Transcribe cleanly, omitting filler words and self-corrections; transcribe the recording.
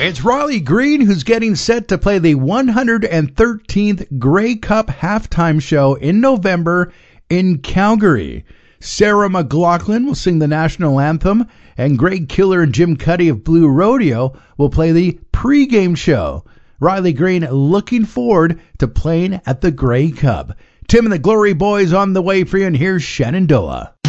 It's Riley Green who's getting set to play the 113th Grey Cup halftime show in November in Calgary. Sarah McLachlan will sing the national anthem, and Greg Killer and Jim Cuddy of Blue Rodeo will play the pregame show. Riley Green looking forward to playing at the Grey Cup. Tim and the Glory Boys on the way for you, and here's Shenandoah.